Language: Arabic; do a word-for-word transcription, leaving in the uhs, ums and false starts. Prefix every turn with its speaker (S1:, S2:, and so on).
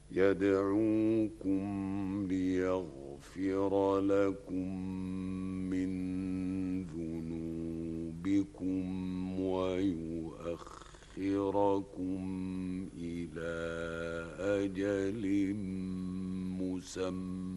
S1: يدعوكم ليغفر لكم من ذنوبكم ويؤخركم إلى أجل مسمى